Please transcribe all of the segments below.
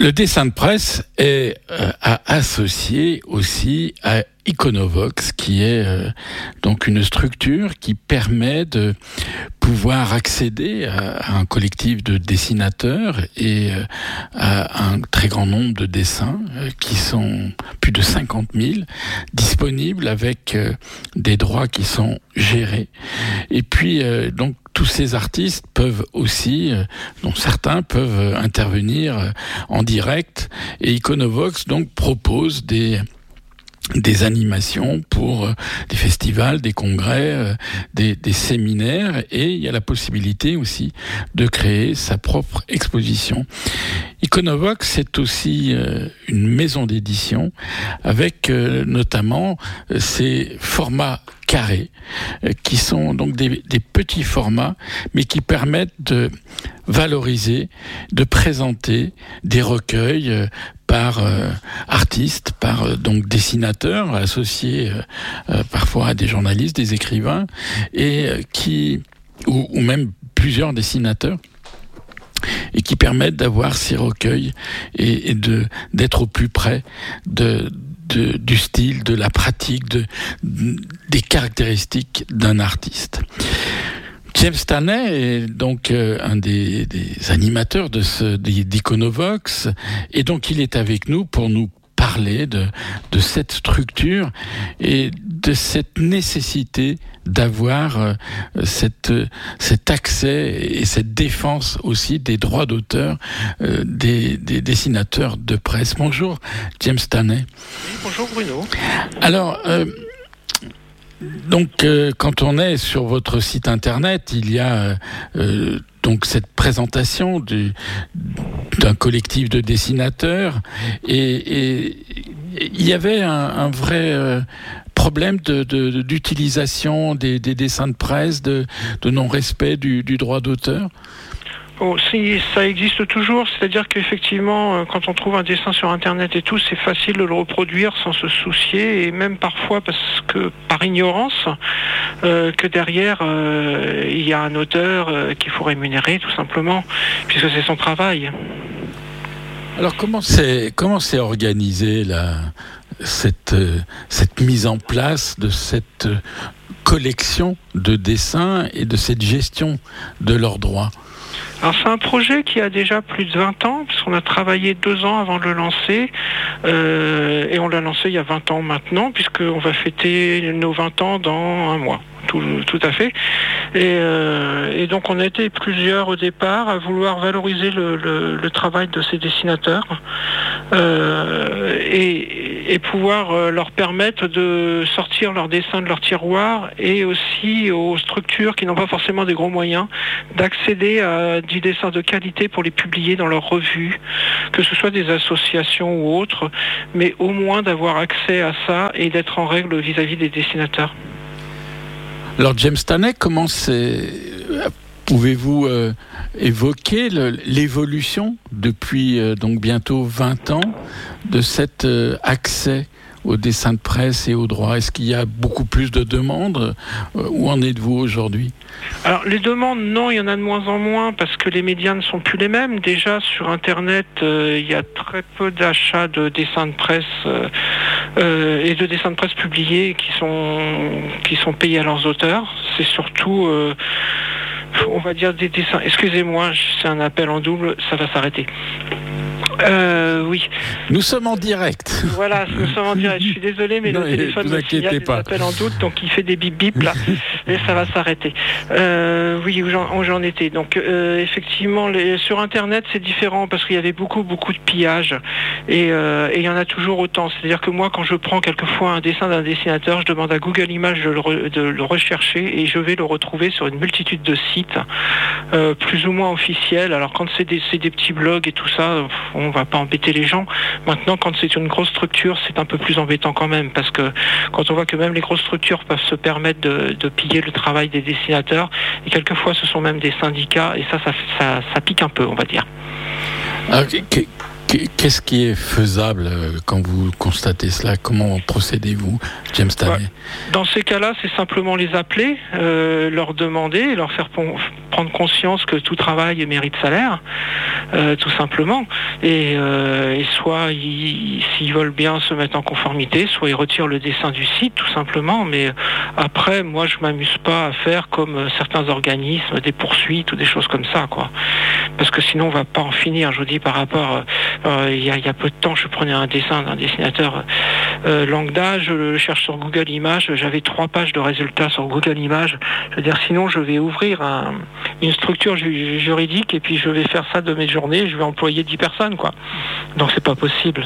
Le dessin de presse est associé aussi à Iconovox, qui est donc une structure qui permet de pouvoir accéder à un collectif de dessinateurs et à un très grand nombre de dessins qui sont plus de 50 000 disponibles avec des droits qui sont gérés. Et puis donc tous ces artistes peuvent aussi, dont certains peuvent intervenir en direct, et Iconovox donc propose des animations pour des festivals, des congrès, des séminaires, et il y a la possibilité aussi de créer sa propre exposition. Iconovox, c'est aussi une maison d'édition avec notamment ces formats carrés qui sont donc des petits formats mais qui permettent de valoriser, de présenter des recueils par artistes, par donc dessinateurs associés parfois à des journalistes, des écrivains, et ou même plusieurs dessinateurs, et qui permettent d'avoir ces recueils et d'être au plus près du style, de la pratique, des caractéristiques d'un artiste. James Stanley est donc un des animateurs d'Iconovox, et donc il est avec nous pour nous parler de cette structure et de cette nécessité d'avoir cet accès et cette défense aussi des droits d'auteur des dessinateurs de presse. Bonjour James Stanley. Oui, bonjour Bruno. Alors, donc, quand on est sur votre site internet, il y a donc cette présentation d'un collectif de dessinateurs, et il y avait un vrai problème d'utilisation des dessins de presse, de non-respect du droit d'auteur. Oh, si, ça existe toujours, c'est-à-dire qu'effectivement, quand on trouve un dessin sur Internet et tout, c'est facile de le reproduire sans se soucier, et même parfois parce que par ignorance, que derrière il y a un auteur qu'il faut rémunérer tout simplement, puisque c'est son travail. Alors comment c'est organisé cette mise en place de cette collection de dessins et de cette gestion de leurs droits? Alors c'est un projet qui a déjà plus de 20 ans, puisqu'on a travaillé 2 ans avant de le lancer, et on l'a lancé il y a 20 ans maintenant, puisqu'on va fêter nos 20 ans dans un mois. Tout à fait. Et donc on a été plusieurs au départ à vouloir valoriser le travail de ces dessinateurs et pouvoir leur permettre de sortir leurs dessins de leur tiroir, et aussi aux structures qui n'ont pas forcément des gros moyens d'accéder à du dessin de qualité pour les publier dans leurs revues, que ce soit des associations ou autres, mais au moins d'avoir accès à ça et d'être en règle vis-à-vis des dessinateurs. Alors James Stanley, pouvez-vous évoquer l'évolution depuis donc bientôt 20 ans de cet accès au dessin de presse et aux droits? Est-ce qu'il y a beaucoup plus de demandes? Où en êtes-vous aujourd'hui? Alors les demandes, non, il y en a de moins en moins parce que les médias ne sont plus les mêmes. Déjà sur Internet, il y a très peu d'achats de dessins de presse et de dessins de presse publiés qui sont payés à leurs auteurs. C'est surtout, on va dire, des dessins. Excusez-moi, c'est un appel en double, ça va s'arrêter. Oui. Nous sommes en direct. Voilà, nous sommes en direct. Je suis désolé, mais le téléphone me signale des appels en doute, donc il fait des bip bip là, et ça va s'arrêter. Oui, où j'en étais. Donc effectivement, sur Internet, c'est différent parce qu'il y avait beaucoup de pillages, et il y en a toujours autant. C'est-à-dire que moi, quand je prends quelquefois un dessin d'un dessinateur, je demande à Google Images de le rechercher, et je vais le retrouver sur une multitude de sites, plus ou moins officiels. Alors quand c'est des petits blogs et tout ça, on va pas embêter les gens. Maintenant, quand c'est une grosse structure, c'est un peu plus embêtant quand même, parce que quand on voit que même les grosses structures peuvent se permettre de piller le travail des dessinateurs, et quelquefois ce sont même des syndicats, et ça pique un peu, on va dire. Alors, Qu'est-ce qui est faisable quand vous constatez cela? Comment procédez-vous, James Stanley? Dans ces cas-là, c'est simplement les appeler, leur demander, leur faire prendre conscience que tout travail mérite salaire, tout simplement. Et soit s'ils veulent bien se mettre en conformité, soit ils retirent le dessin du site, tout simplement. Mais après, moi, je m'amuse pas à faire comme certains organismes, des poursuites ou des choses comme ça, quoi. Parce que sinon, on va pas en finir. Je vous dis, par rapport, il y a peu de temps, je prenais un dessin d'un dessinateur lambda, je le cherche sur Google Images, j'avais 3 pages de résultats sur Google Images. Je veux dire, sinon, je vais ouvrir une structure juridique et puis je vais faire ça de mes journées, je vais employer 10 personnes, quoi. Donc, c'est pas possible.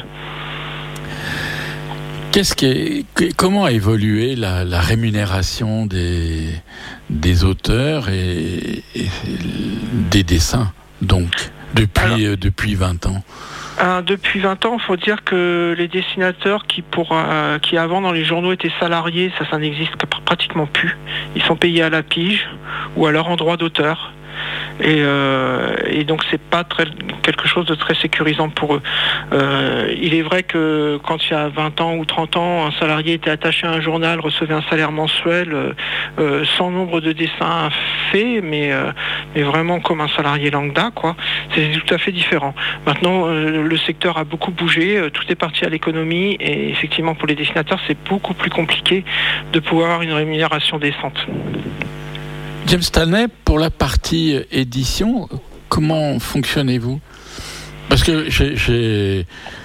Comment a évolué la rémunération des auteurs et des dessins, donc, depuis 20 ans? Depuis 20 ans, il faut dire que les dessinateurs qui avant dans les journaux étaient salariés, ça n'existe pratiquement plus. Ils sont payés à la pige ou alors en droit d'auteur. Et donc c'est pas quelque chose de très sécurisant pour eux. Il est vrai que quand il y a 20 ans ou 30 ans, un salarié était attaché à un journal, recevait un salaire mensuel sans nombre de dessins faits, mais vraiment comme un salarié lambda, quoi. C'est tout à fait différent. Maintenant, le secteur a beaucoup bougé, tout est parti à l'économie, et effectivement pour les dessinateurs, c'est beaucoup plus compliqué de pouvoir avoir une rémunération décente. James Stanley, pour la partie édition, comment fonctionnez-vous? Parce que j'ai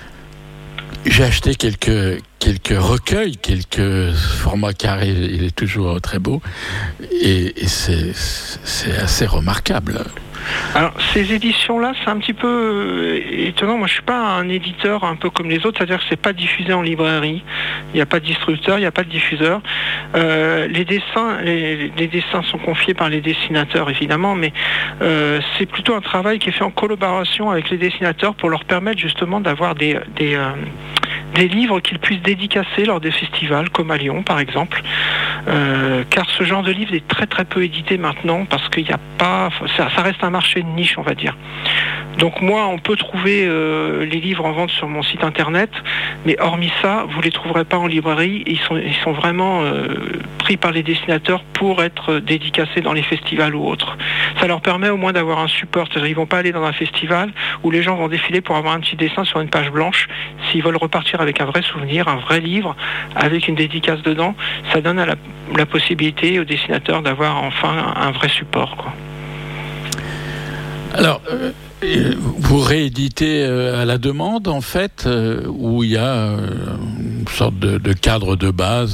acheté quelques recueils, quelques formats carrés, il est toujours très beau, et c'est assez remarquable. Alors, ces éditions-là, c'est un petit peu étonnant. Moi, je suis pas un éditeur un peu comme les autres, c'est-à-dire que c'est pas diffusé en librairie. Il n'y a pas de distributeur, il n'y a pas de diffuseur. Les dessins sont confiés par les dessinateurs, évidemment, mais c'est plutôt un travail qui est fait en collaboration avec les dessinateurs pour leur permettre justement d'avoir des livres qu'ils puissent dédicacer lors des festivals, comme à Lyon, par exemple. Car ce genre de livre est très très peu édité maintenant, parce qu'il n'y a pas... Ça reste un marché de niche, on va dire. Donc moi, on peut trouver les livres en vente sur mon site internet, mais hormis ça, vous ne les trouverez pas en librairie. Ils sont vraiment pris par les dessinateurs pour être dédicacés dans les festivals ou autres. Ça leur permet au moins d'avoir un support. C'est-à-dire qu'ils ne vont pas aller dans un festival où les gens vont défiler pour avoir un petit dessin sur une page blanche. S'ils veulent repartir avec un vrai souvenir, un vrai livre, avec une dédicace dedans, ça donne la possibilité aux dessinateurs d'avoir enfin un vrai support, quoi. Alors, vous rééditez à la demande, en fait, où il y a une sorte de cadre de base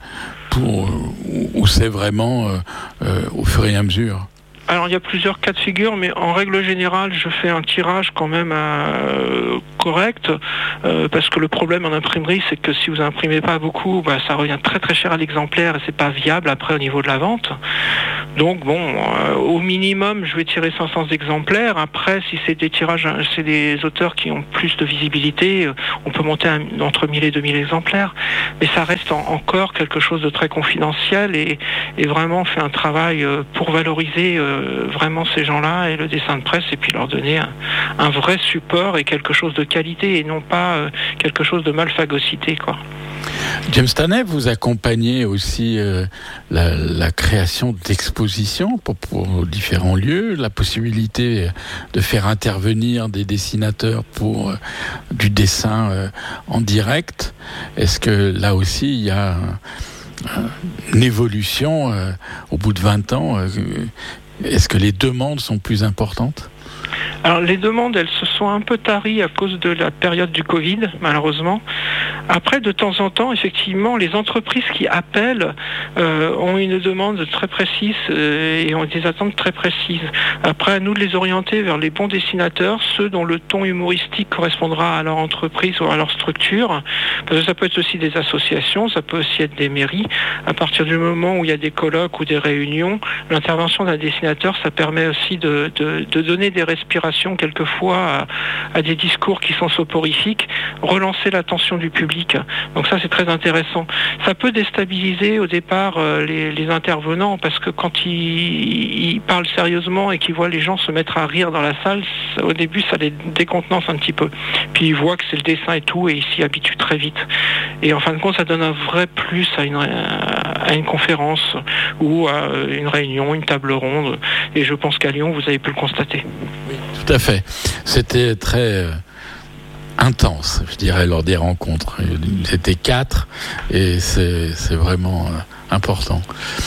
où c'est vraiment au fur et à mesure? Alors il y a plusieurs cas de figure, mais en règle générale, je fais un tirage quand même correct, parce que le problème en imprimerie, c'est que si vous imprimez pas beaucoup, ça revient très très cher à l'exemplaire et c'est pas viable après au niveau de la vente. Donc bon, au minimum, je vais tirer 500 exemplaires. Après, si c'est des tirages, c'est des auteurs qui ont plus de visibilité, on peut monter entre 1000 et 2000 exemplaires, mais ça reste encore quelque chose de très confidentiel et vraiment on fait un travail pour valoriser vraiment ces gens-là et le dessin de presse, et puis leur donner un vrai support et quelque chose de qualité et non pas quelque chose de mal phagocyté, quoi. James Stanley, vous accompagnez aussi la création d'expositions pour différents lieux, la possibilité de faire intervenir des dessinateurs pour du dessin en direct. Est-ce que là aussi il y a une évolution au bout de 20 ans? Est-ce que les demandes sont plus importantes? Alors les demandes, elles se sont un peu taries à cause de la période du Covid, malheureusement. Après, de temps en temps, effectivement, les entreprises qui appellent ont une demande très précise et ont des attentes très précises. Après, à nous de les orienter vers les bons dessinateurs, ceux dont le ton humoristique correspondra à leur entreprise ou à leur structure. Parce que ça peut être aussi des associations, ça peut aussi être des mairies. À partir du moment où il y a des colloques ou des réunions, l'intervention d'un dessinateur, ça permet aussi de donner des respirations quelquefois à des discours qui sont soporifiques, relancer l'attention du public public. Donc ça, c'est très intéressant. Ça peut déstabiliser au départ les intervenants, parce que quand ils parlent sérieusement et qu'ils voient les gens se mettre à rire dans la salle, au début, ça les décontenance un petit peu. Puis ils voient que c'est le dessin et tout, et ils s'y habituent très vite. Et en fin de compte, ça donne un vrai plus à une conférence ou à une réunion, une table ronde. Et je pense qu'à Lyon, vous avez pu le constater. Oui, tout à fait. C'était très intense, je dirais, lors des rencontres. C'était 4 et c'est vraiment important.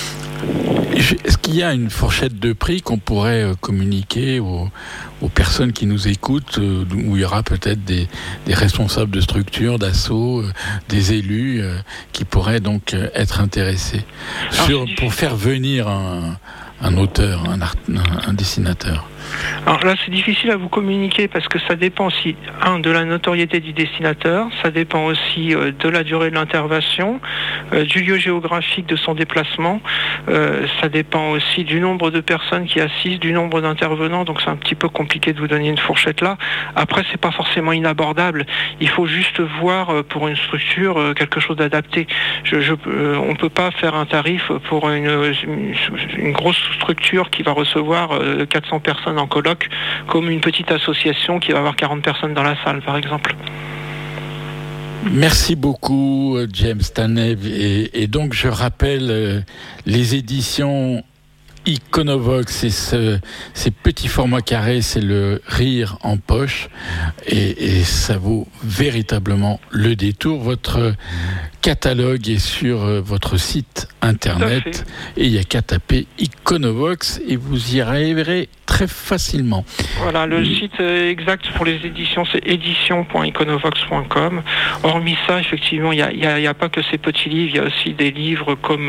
Est-ce qu'il y a une fourchette de prix qu'on pourrait communiquer aux personnes qui nous écoutent, où il y aura peut-être des responsables de structures, d'assauts, des élus qui pourraient donc être intéressés pour faire venir un auteur, un dessinateur? Alors là, c'est difficile à vous communiquer parce que ça dépend aussi, de la notoriété du dessinateur, ça dépend aussi de la durée de l'intervention, du lieu géographique de son déplacement, ça dépend aussi du nombre de personnes qui assistent, du nombre d'intervenants, donc c'est un petit peu compliqué de vous donner une fourchette là. Après, c'est pas forcément inabordable, il faut juste voir pour une structure quelque chose d'adapté. On peut pas faire un tarif pour une grosse structure qui va recevoir 400 personnes en colloque, comme une petite association qui va avoir 40 personnes dans la salle, par exemple. Merci beaucoup, James Stanley. Et donc, je rappelle les éditions Iconovox et ces petits formats carrés, c'est le rire en poche. Et ça vaut véritablement le détour. Votre catalogue est sur votre site internet et il n'y a qu'à taper Iconovox et vous y arriverez très facilement. Voilà, le site exact pour les éditions, c'est édition.iconovox.com. Hormis ça, effectivement, il y a pas que ces petits livres, il y a aussi des livres comme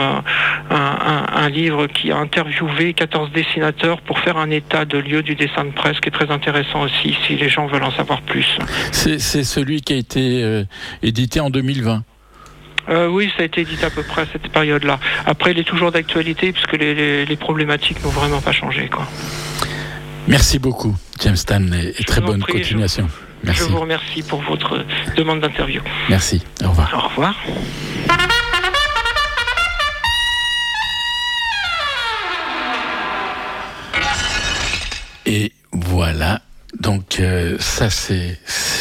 un livre qui a interviewé 14 dessinateurs pour faire un état de lieu du dessin de presse, qui est très intéressant aussi, si les gens veulent en savoir plus. C'est celui qui a été édité en 2020. Oui, ça a été édité à peu près à cette période-là. Après, il est toujours d'actualité puisque les problématiques n'ont vraiment pas changé, quoi. Merci beaucoup, James Stanley, et très bonne continuation. Merci. Je vous remercie pour votre demande d'interview. Merci. Au revoir. Au revoir. Et voilà. Donc ça c'est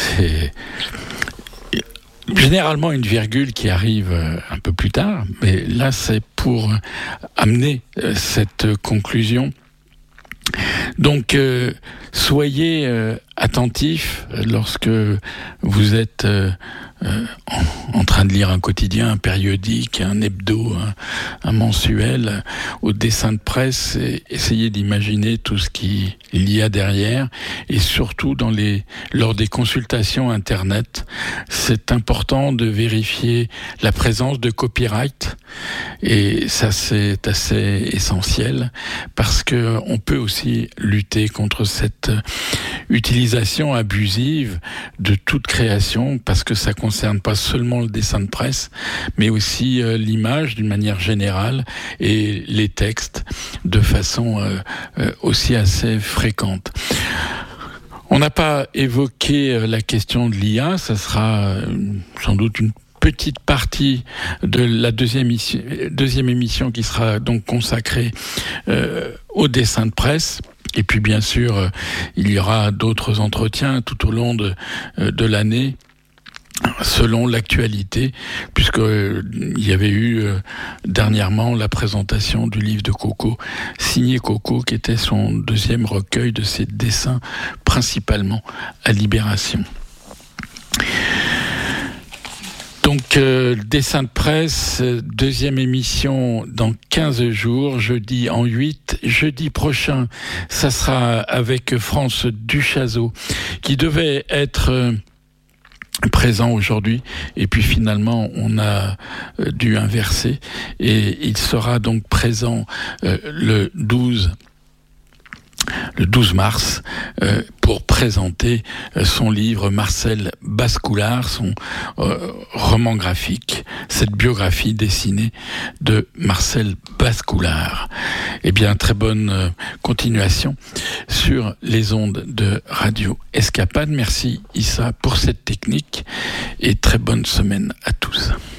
généralement une virgule qui arrive un peu plus tard, mais là c'est pour amener cette conclusion. Donc soyez attentifs lorsque vous êtes en train de lire un quotidien, un périodique, un hebdo, un mensuel, au dessin de presse, et essayez d'imaginer tout ce qu'il y a derrière, et surtout lors des consultations internet, c'est important de vérifier la présence de copyright, et ça c'est assez essentiel parce que on peut aussi lutter contre cette utilisation abusive de toute création, parce que ça concerne pas seulement le dessin de presse, mais aussi l'image d'une manière générale et les textes de façon aussi assez fréquente. On n'a pas évoqué la question de l'IA, ça sera sans doute une petite partie de la deuxième émission qui sera donc consacrée au dessin de presse. Et puis bien sûr, il y aura d'autres entretiens tout au long de l'année, selon l'actualité, puisque il y avait eu dernièrement la présentation du livre de Coco, signé Coco, qui était son deuxième recueil de ses dessins, principalement à Libération. Donc, dessin de presse, deuxième émission dans 15 jours, jeudi en 8. Jeudi prochain, ça sera avec France Duchazot, qui devait être présent aujourd'hui, et puis finalement on a dû inverser, et il sera donc présent le 12 mars pour présenter son livre Marcel Bascoulard, son roman graphique, cette biographie dessinée de Marcel Bascoulard. Eh bien, très bonne continuation. sur les ondes de Radio Escapade. Merci Issa pour cette technique et très bonne semaine à tous.